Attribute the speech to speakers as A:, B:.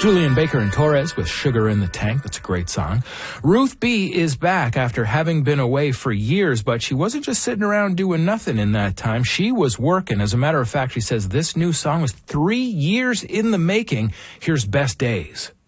A: Julian Baker and Torres with Sugar in the Tank. That's a great song. Ruth B is back after having been away for years, but she wasn't just sitting around doing nothing in that time. She was working. As a matter of fact, she says this new song was 3 years in the making. Here's Best Days.